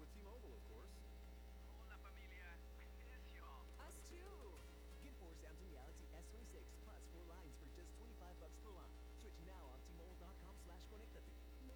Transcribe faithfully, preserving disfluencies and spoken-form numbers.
with T-Mobile, of course. Hola, familia. I miss y'all. Us too. Get four Samsung Galaxy S twenty-six plus four lines for just twenty-five bucks per line. Switch now off